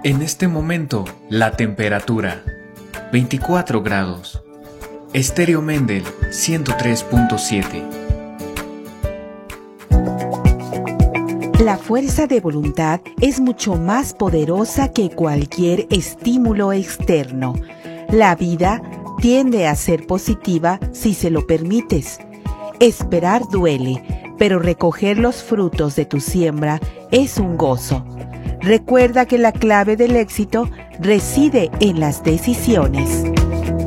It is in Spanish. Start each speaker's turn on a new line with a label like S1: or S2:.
S1: En este momento, la temperatura 24 grados. Estéreo Mendel 103.7.
S2: La fuerza de voluntad es mucho más poderosa que cualquier estímulo externo. La vida tiende a ser positiva si se lo permites. Esperar duele, pero recoger los frutos de tu siembra es un gozo. Recuerda que la clave del éxito reside en las decisiones.